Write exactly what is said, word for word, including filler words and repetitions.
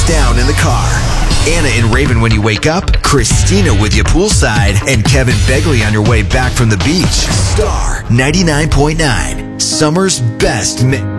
down in the car. Anna and Raven when you wake up, Christina with you poolside, and Kevin Begley on your way back from the beach. Star ninety-nine point nine, Summer's best mix.